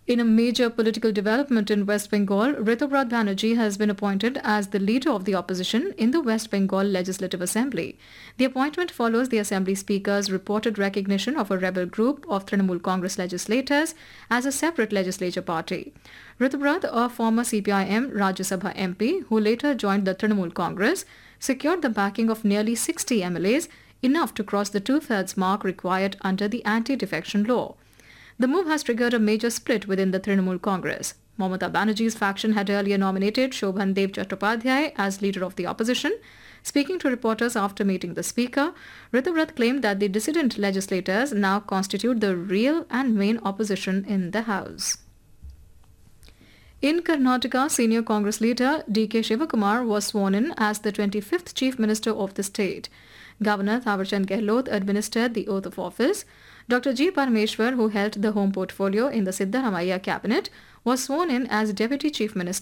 In a major political development in West Bengal, Ritubrat Banerjee has been appointed as the leader of the opposition in the West Bengal Legislative Assembly. The appointment follows the Assembly Speaker's reported recognition of a rebel group of Trinamool Congress legislators as a separate legislature party. Ritubrat, a former CPIM Rajya Sabha MP who later joined the Trinamool Congress, secured the backing of nearly 60 MLAs, enough to cross the two-thirds mark required under the anti-defection law. The move has triggered a major split within the Trinamool Congress. Mamata Banerjee's faction had earlier nominated Shobhan Dev Chattopadhyay as leader of the opposition. Speaking to reporters after meeting the speaker, Ritubrat claimed that the dissident legislators now constitute the real and main opposition in the House. In Karnataka, senior Congress leader D.K. Shivakumar was sworn in as the 25th Chief Minister of the state. Governor Thawarchand Gehlot administered the oath of office. Dr. G. Parameshwar, who held the home portfolio in the Siddaramaiah cabinet, was sworn in as Deputy Chief Minister